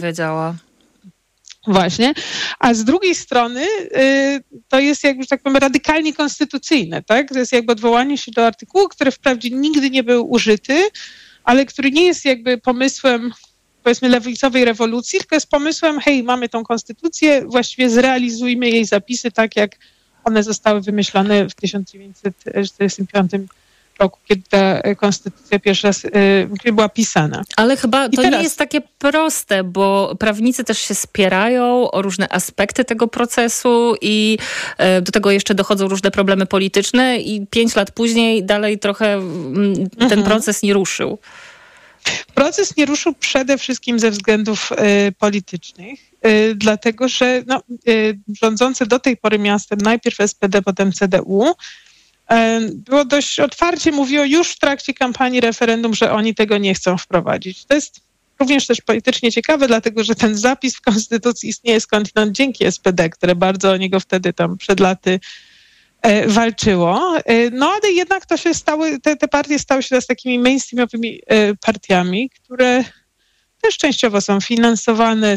powiedziała. Właśnie. A z drugiej strony to jest jakby, że tak powiem, radykalnie konstytucyjne, tak? To jest jakby odwołanie się do artykułu, który wprawdzie nigdy nie był użyty, ale który nie jest jakby pomysłem, powiedzmy, lewicowej rewolucji, tylko jest pomysłem, hej, mamy tą konstytucję, właściwie zrealizujmy jej zapisy tak, jak one zostały wymyślone w 1945 roku, kiedy ta konstytucja pierwszy raz była pisana. Ale chyba to nie jest takie proste, bo prawnicy też się spierają o różne aspekty tego procesu i do tego jeszcze dochodzą różne problemy polityczne i 5 lat później dalej trochę ten proces nie ruszył. Proces nie ruszył przede wszystkim ze względów politycznych, dlatego że rządzące do tej pory miastem, najpierw SPD, potem CDU, było dość otwarcie, mówiło już w trakcie kampanii referendum, że oni tego nie chcą wprowadzić. To jest również też politycznie ciekawe, dlatego że ten zapis w Konstytucji istnieje skądinąd dzięki SPD, które bardzo o niego wtedy tam przed laty walczyło. No ale jednak to się te partie stały się teraz takimi mainstreamowymi partiami, które też częściowo są finansowane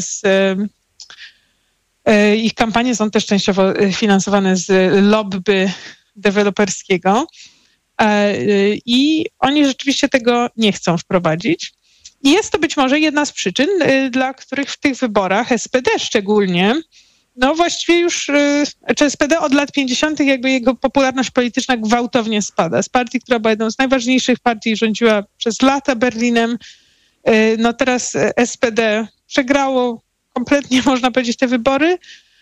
ich kampanie są też częściowo finansowane z lobby deweloperskiego i oni rzeczywiście tego nie chcą wprowadzić. I jest to być może jedna z przyczyn, dla których w tych wyborach SPD szczególnie, no właściwie już, czy SPD od lat 50. jakby jego popularność polityczna gwałtownie spada. Z partii, która była jedną z najważniejszych partii, rządziła przez lata Berlinem, no teraz SPD przegrało kompletnie, można powiedzieć, te wybory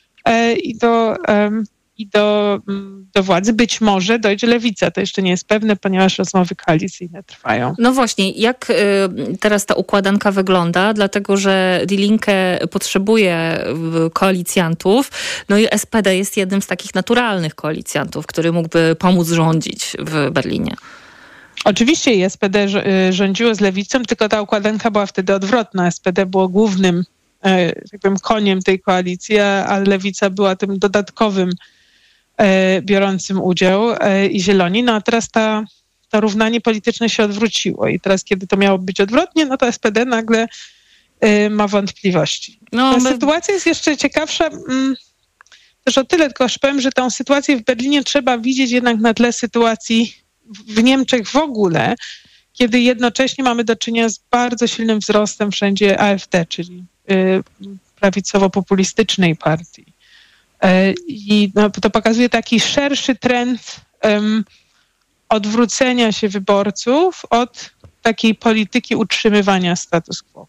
i do władzy być może dojdzie lewica. To jeszcze nie jest pewne, ponieważ rozmowy koalicyjne trwają. No właśnie, jak teraz ta układanka wygląda? Dlatego, że Die Linke potrzebuje koalicjantów, no i SPD jest jednym z takich naturalnych koalicjantów, który mógłby pomóc rządzić w Berlinie. Oczywiście i SPD rządziło z lewicą, tylko ta układanka była wtedy odwrotna. SPD było głównym tak powiem, koniem tej koalicji, a lewica była tym dodatkowym biorącym udział i Zieloni. No a teraz to równanie polityczne się odwróciło i teraz, kiedy to miało być odwrotnie, no to SPD nagle ma wątpliwości. Ta sytuacja jest jeszcze ciekawsza też o tyle, tylko powiem, że tę sytuację w Berlinie trzeba widzieć jednak na tle sytuacji w Niemczech w ogóle, kiedy jednocześnie mamy do czynienia z bardzo silnym wzrostem wszędzie AfD, czyli prawicowo-populistycznej partii. I to pokazuje taki szerszy trend odwrócenia się wyborców od takiej polityki utrzymywania status quo.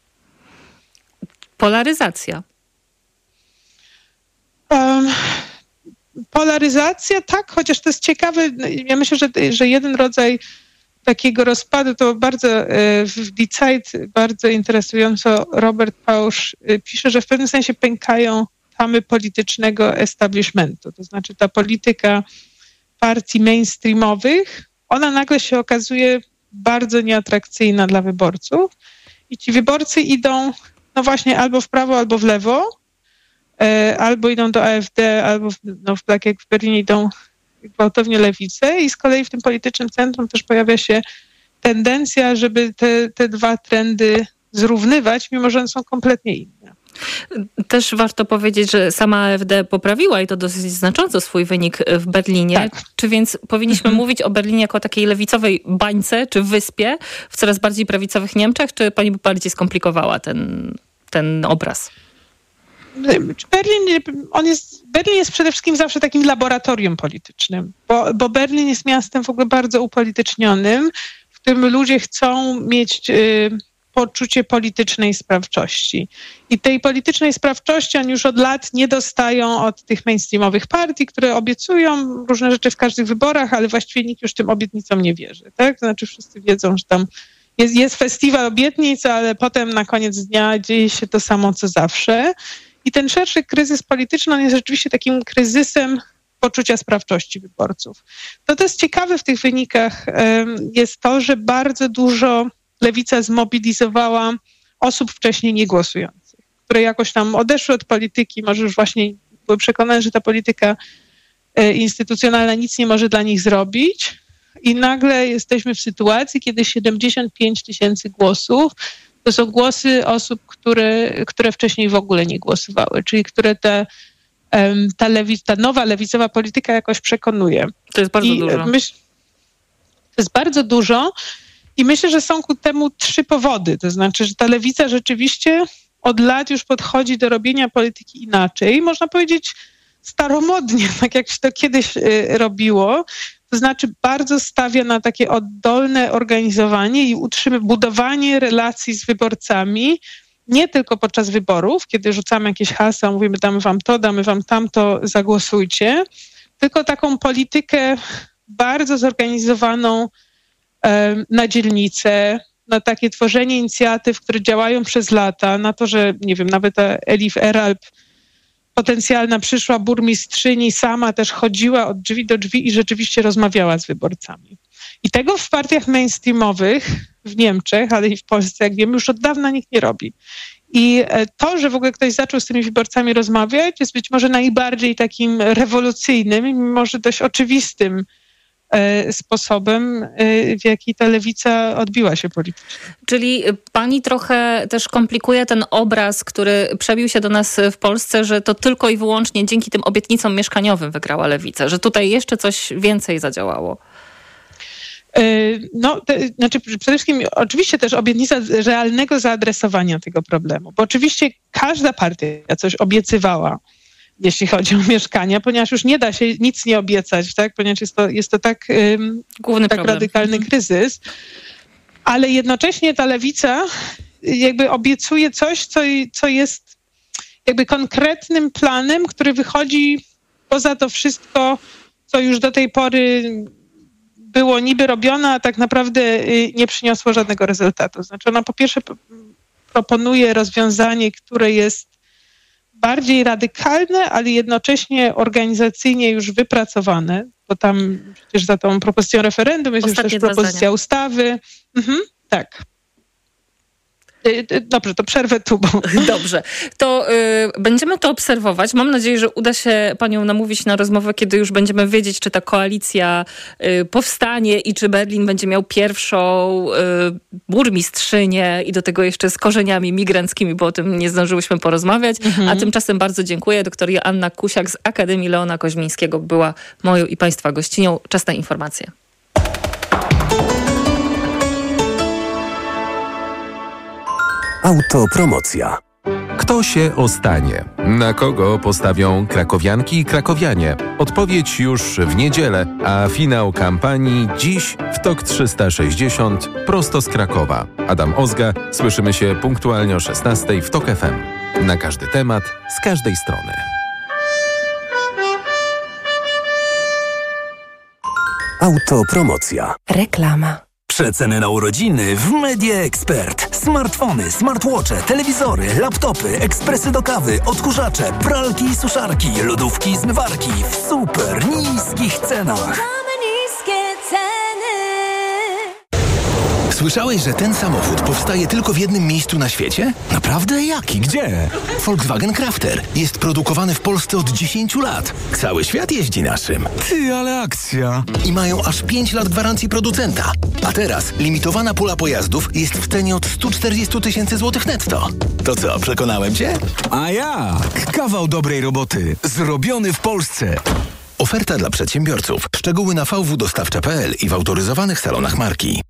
Polaryzacja. Polaryzacja, tak, chociaż to jest ciekawe. Ja myślę, że jeden rodzaj takiego rozpadu, to bardzo w Die Zeit bardzo interesująco Robert Pausch pisze, że w pewnym sensie pękają tamy politycznego establishmentu. To znaczy ta polityka partii mainstreamowych, ona nagle się okazuje bardzo nieatrakcyjna dla wyborców i ci wyborcy idą no właśnie albo w prawo, albo w lewo, albo idą do AfD, albo tak jak w Berlinie idą gwałtownie lewicę i z kolei w tym politycznym centrum też pojawia się tendencja, żeby te dwa trendy zrównywać, mimo że one są kompletnie inne. Też warto powiedzieć, że sama AfD poprawiła i to dosyć znacząco swój wynik w Berlinie. Tak. Czy więc powinniśmy mówić o Berlinie jako takiej lewicowej bańce czy wyspie w coraz bardziej prawicowych Niemczech, czy pani by bardziej skomplikowała ten obraz? Berlin jest przede wszystkim zawsze takim laboratorium politycznym, bo Berlin jest miastem w ogóle bardzo upolitycznionym, w którym ludzie chcą mieć poczucie politycznej sprawczości. I tej politycznej sprawczości oni już od lat nie dostają od tych mainstreamowych partii, które obiecują różne rzeczy w każdych wyborach, ale właściwie nikt już tym obietnicom nie wierzy. Tak? To znaczy wszyscy wiedzą, że tam jest festiwal obietnic, ale potem na koniec dnia dzieje się to samo, co zawsze. I ten szerszy kryzys polityczny, on jest rzeczywiście takim kryzysem poczucia sprawczości wyborców. To jest ciekawe w tych wynikach jest to, że bardzo dużo lewica zmobilizowała osób wcześniej niegłosujących, które jakoś tam odeszły od polityki, może już właśnie były przekonane, że ta polityka instytucjonalna nic nie może dla nich zrobić i nagle jesteśmy w sytuacji, kiedy 75 000 głosów to są głosy osób, które wcześniej w ogóle nie głosowały, czyli które ta nowa lewicowa polityka jakoś przekonuje. To jest bardzo dużo. To jest bardzo dużo i myślę, że są ku temu 3 powody. To znaczy, że ta lewica rzeczywiście od lat już podchodzi do robienia polityki inaczej. Można powiedzieć staromodnie, tak jak się to kiedyś robiło. To znaczy bardzo stawia na takie oddolne organizowanie i budowanie relacji z wyborcami, nie tylko podczas wyborów, kiedy rzucamy jakieś hasła, mówimy damy wam to, damy wam tamto, zagłosujcie, tylko taką politykę bardzo zorganizowaną na dzielnice, na takie tworzenie inicjatyw, które działają przez lata, na to, że nie wiem, nawet ta Elif Eralp, potencjalna przyszła burmistrzyni, sama też chodziła od drzwi do drzwi i rzeczywiście rozmawiała z wyborcami. I tego w partiach mainstreamowych w Niemczech, ale i w Polsce, jak wiemy, już od dawna nikt nie robi. I to, że w ogóle ktoś zaczął z tymi wyborcami rozmawiać, jest być może najbardziej takim rewolucyjnym i może dość oczywistym sposobem, w jaki ta lewica odbiła się politycznie. Czyli pani trochę też komplikuje ten obraz, który przebił się do nas w Polsce, że to tylko i wyłącznie dzięki tym obietnicom mieszkaniowym wygrała lewica, że tutaj jeszcze coś więcej zadziałało. Znaczy przede wszystkim oczywiście też obietnica realnego zaadresowania tego problemu, bo oczywiście każda partia coś obiecywała, jeśli chodzi o mieszkania, ponieważ już nie da się nic nie obiecać, tak? Ponieważ jest to tak radykalny kryzys, ale jednocześnie ta lewica jakby obiecuje coś, co jest jakby konkretnym planem, który wychodzi poza to wszystko, co już do tej pory było niby robione, a tak naprawdę nie przyniosło żadnego rezultatu. Znaczy ona po pierwsze proponuje rozwiązanie, które jest bardziej radykalne, ale jednocześnie organizacyjnie już wypracowane, bo tam przecież za tą propozycją referendum jest ostatnie już też propozycja ustawy. Tak. Dobrze, to przerwę tu. Dobrze, to będziemy to obserwować. Mam nadzieję, że uda się panią namówić na rozmowę, kiedy już będziemy wiedzieć, czy ta koalicja powstanie i czy Berlin będzie miał pierwszą burmistrzynię i do tego jeszcze z korzeniami migranckimi, bo o tym nie zdążyłyśmy porozmawiać. A tymczasem bardzo dziękuję. Doktor Joanna Kusiak z Akademii Leona Koźmińskiego była moją i państwa gościnią. Czas na informacje. Autopromocja. Kto się ostanie? Na kogo postawią krakowianki i krakowianie? Odpowiedź już w niedzielę, a finał kampanii dziś w TOK 360 prosto z Krakowa. Adam Ozga, słyszymy się punktualnie o 16:00 w TOK FM. Na każdy temat, z każdej strony. Autopromocja. Reklama. Przeceny na urodziny w Media Expert. Smartfony, smartwatche, telewizory, laptopy, ekspresy do kawy, odkurzacze, pralki i suszarki, lodówki i zmywarki w super niskich cenach. Słyszałeś, że ten samochód powstaje tylko w jednym miejscu na świecie? Naprawdę? Jaki? Gdzie? Volkswagen Crafter. Jest produkowany w Polsce od 10 lat. Cały świat jeździ naszym. Ty, ale akcja. I mają aż 5 lat gwarancji producenta. A teraz limitowana pula pojazdów jest w cenie od 140 000 złotych netto. To co, przekonałem cię? A jak? Kawał dobrej roboty. Zrobiony w Polsce. Oferta dla przedsiębiorców. Szczegóły na vwdostawcza.pl i w autoryzowanych salonach marki.